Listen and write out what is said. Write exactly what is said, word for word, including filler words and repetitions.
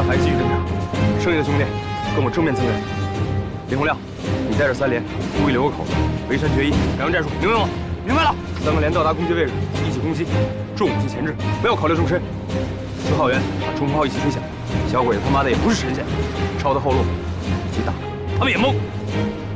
还继续侦查，剩下的兄弟跟我正面增援。林洪亮，你带着三连，注意留个口，围山决一，改用战术，明白吗？ 明白了。 三个连到达攻击位置，一起攻击，重武器前置，不要考虑纵深。四号员把冲锋号一起吹响，小鬼子他妈的也不是神仙，抄他后路，一起打，他们也懵。